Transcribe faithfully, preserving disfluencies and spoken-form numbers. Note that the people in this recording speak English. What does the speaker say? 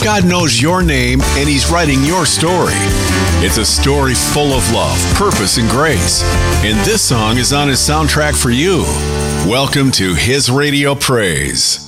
God knows your name and He's writing your story. It's a story full of love, purpose, and grace. And this song is on His soundtrack for you. Welcome to His Radio Praise.